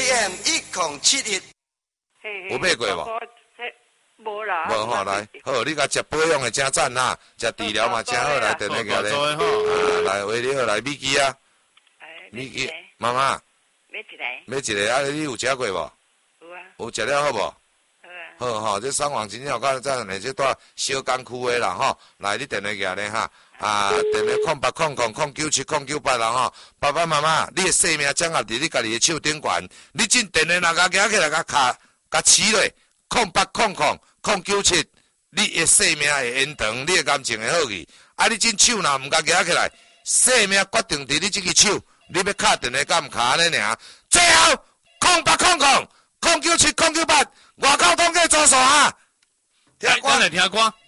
AM1071。有买过无？ 无啦。 无吼，来，好，你甲食保养的真赞哈，食治疗嘛真好，来电话过来。来，喂，你好，来米奇啊。米奇，妈妈。 买一个。 买一个，啊，你有食过无？ 有啊。 有食了好无？ 好啊。 好吼，这上网真正有够赞的，这带小工区的啦吼。来，你电话过来哈。电话0800097098啦吼，爸爸妈妈，你的性命掌握伫你家己的手顶悬，你进电话若甲举起来，甲饲落，08000970，你的性命会延长，你的感情会好去。啊，你进手若毋甲举起来，性命决定伫你这个手，你要敲电话甲毋敲安尼尔。最后0800097098，外口统计做数啊！ 听歌来听歌。